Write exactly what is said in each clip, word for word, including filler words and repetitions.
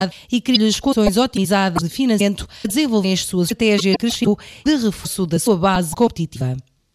e criar-lhes condições otimizadas de financiamento a desenvolver as suas estratégias de crescimento de reforço da sua base competitiva.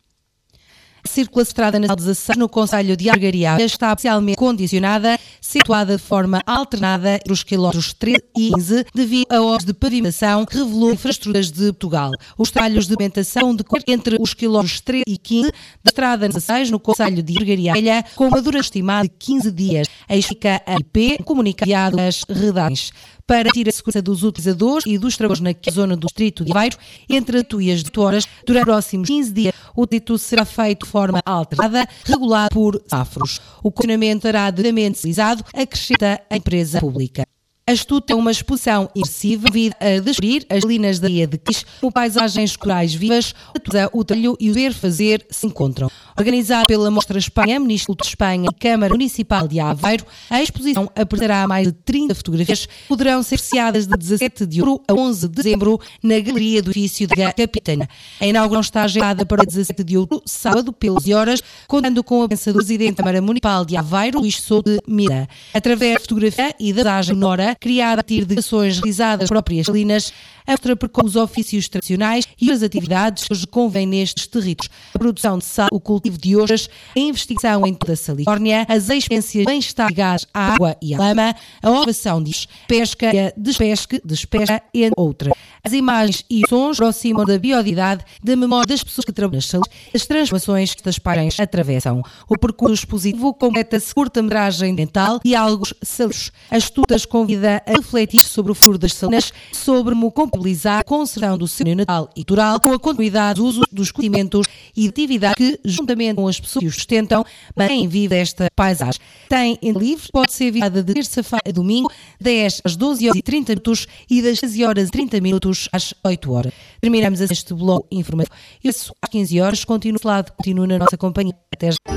A circulação estrada nacional dezasseis no concelho de Algarria está parcialmente condicionada, situada de forma alternada entre os quilómetros treze e quinze, devido a obras de pavimentação que revelou infraestruturas de Portugal. Os trabalhos de pavimentação decorrem entre os quilómetros treze e quinze da estrada dezasseis no concelho de Algarria, com uma duração estimada de quinze dias, explica a I P, comunicado às redações. Para garantir a segurança dos utilizadores e dos trabalhadores na zona do distrito de Aveiro, entre oito e as oito horas, durante os próximos quinze dias, o trânsito será feito de forma alternada, regulado por semáforos. O condicionamento será devidamente realizado, acrescenta a empresa pública. A Estuta é uma exposição imersiva devido a descobrir as linas da Ilha de Quis, como paisagens corais vivas, onde o talho e o ver fazer se encontram. Organizada pela Mostra Espanha, Ministério de Espanha e Câmara Municipal de Aveiro, a exposição apresentará mais de trinta fotografias que poderão ser apreciadas de dezassete de outubro a onze de dezembro na Galeria do Edifício da Capitânia. A inauguração está agendada para dezassete de outubro, sábado, pelas onze horas, contando com a presença do Presidente da Câmara Municipal de Aveiro, Luís Souto de Miranda. Através da fotografia e da imagem sonora, criada a partir de ações realizadas nas próprias salinas, a mostra percorre os ofícios tradicionais e as atividades que hoje convêm nestes territórios. A produção de sal, o cultivo de ostras, a investigação em toda a Califórnia, as experiências de bem-estar ligadas à água e à lama, a observação de pesca, a despesca, despesca, entre outras. As imagens e sons aproximam da biodiversidade, da memória das pessoas que trabalham nas salas, as transformações que estas paisagens atravessam. O percurso expositivo completa-se curta-metragem mental e diálogos saludos. As Estutas convida a refletir sobre o futuro das salinas, sobre como compatibilizar a conservação do seu natal e cultural com a continuidade do uso dos conhecimentos e atividade que, juntamente com as pessoas que os sustentam, mantêm viva esta paisagem. Tem em livre, pode ser visitada de terça-feira a domingo, dez às doze horas e trinta minutos e das treze horas e trinta minutos às oito horas. Terminamos este bloco informativo e às quinze horas continua do lado, continua na nossa companhia. Até já.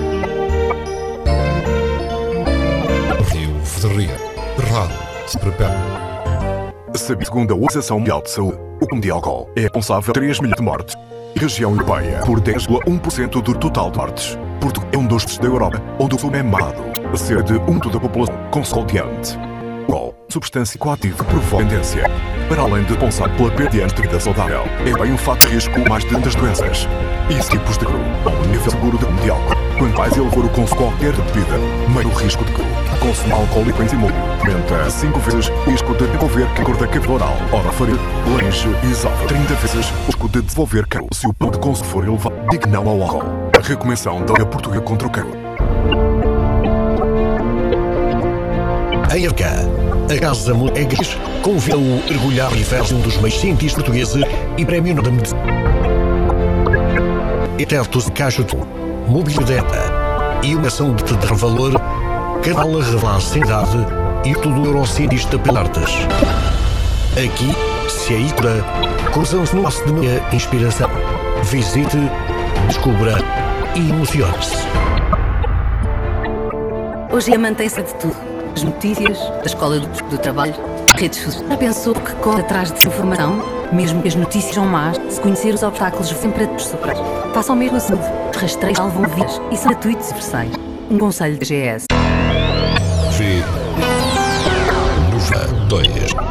Rio Federia. Rádio. Se prepara. Segundo a Organização Mundial de Saúde, o consumo de álcool é responsável por três milhões de mortes. E a região europeia por dez vírgula um por cento do total de mortes. Portugal é um dos países da Europa onde o consumo é marcado. Cerca de um quinto da população consome diante. O álcool, substância coativa que provoca dependência. Para além de responsável pela perda de vida saudável, é bem um fator de risco mais de tantas doenças. E tipos de cru, ou nível seguro de consumo de álcool. Quanto mais elevar o consumo de qualquer bebida, maior o risco de cru. Consumo alcoólico em simultâneo aumenta cinco vezes o risco de desenvolver câncer da cavidade oral, orofaringe, laringe e esófago. trinta vezes o risco de desenvolver câncer se o ponto de consumo for elevado. Diga não ao álcool. A recomendação da Liga Portuguesa contra o Câncer. Em Arca, a Casa Monegas convida o orgulhar universo um dos mais cientistas portugueses e prémio Nobel da Medicina. Etertos de Caixoto, Mobilidade e uma ação de dar valor, cada aula revela a seriedade e todo o neurocientista pelas artes. Aqui, se a ícora, cruzam-se no laço de minha inspiração. Visite, descubra e emocione-se. Hoje mantém-se de tudo. As notícias, da escola, do, do trabalho, redes sociais. Já pensou que corre atrás de informação? Mesmo que as notícias são más, se conhecer os obstáculos sempre a te superar. Façam mesmo assim. Os rastreios salvam vidas e são gratuitos e universais. Um conselho da G S. V. noventa e dois.